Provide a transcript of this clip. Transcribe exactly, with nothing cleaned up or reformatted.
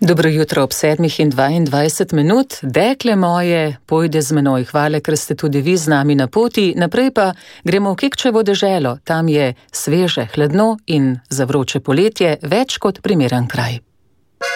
Dobro jutro ob sedmih in dvaindvajset minut. Dekle moje, pojde z menoj. Hvala, ker ste tudi vi z nami na poti. Naprej pa gremo v Kekčevo deželo. Tam je sveže, hladno in za vroče poletje več kot primeren kraj.